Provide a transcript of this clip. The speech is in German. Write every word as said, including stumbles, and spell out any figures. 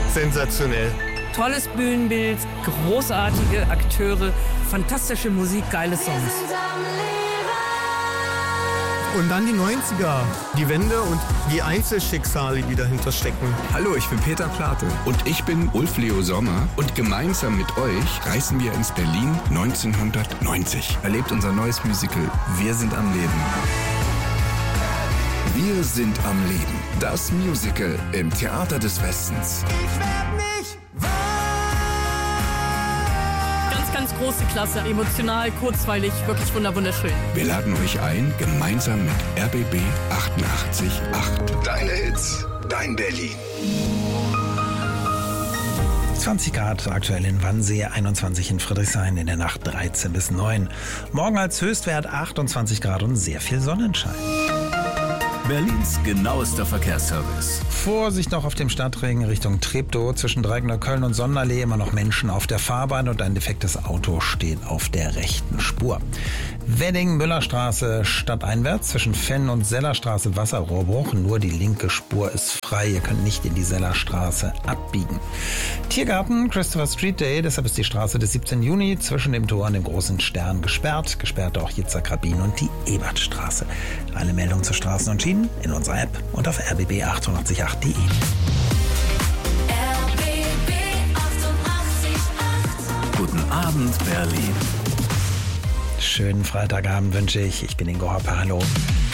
sensationell. Tolles Bühnenbild, großartige Akteure, fantastische Musik, geile Songs. Und dann die neunziger, die Wende und die Einzelschicksale, die dahinter stecken. Hallo, ich bin Peter Plate. Und ich bin Ulf Leo Sommer. Und gemeinsam mit euch reisen wir ins Berlin neunzehnhundertneunzig. Erlebt unser neues Musical Wir sind am Leben. Wir sind am Leben. Das Musical im Theater des Westens. Ich werd nicht wahr. Ganz, ganz große Klasse, emotional, kurzweilig, wirklich wunderschön. Wir laden euch ein, gemeinsam mit R B B achtundachtzig Komma acht. Deine Hits, dein Berlin. zwanzig Grad aktuell in Wannsee, einundzwanzig in Friedrichshain, in der Nacht dreizehn bis neun. Morgen als Höchstwert achtundzwanzig Grad und sehr viel Sonnenschein. Berlins genauester Verkehrsservice. Vorsicht noch auf dem Stadtring Richtung Treptow. Zwischen Dreieckneukölln und Sonderlee immer noch Menschen auf der Fahrbahn und ein defektes Auto steht auf der rechten Spur. Wedding-Müllerstraße stadteinwärts zwischen Fenn und Sellerstraße Wasserrohrbruch. Nur die linke Spur ist frei. Ihr könnt nicht in die Sellerstraße abbiegen. Tiergarten Christopher Street Day. Deshalb ist die Straße des siebzehnten Juni zwischen dem Tor und dem Großen Stern gesperrt. Gesperrt auch Yitzhak Rabin und die Ebertstraße. Alle Meldungen zu Straßen und Schienen in unserer App und auf r b b achtundachtzig Komma acht punkt de. R B B achtundachtzig Komma acht. Guten Abend, Berlin. Schönen Freitagabend wünsche ich. Ich bin Ingo Hoppe. Hallo.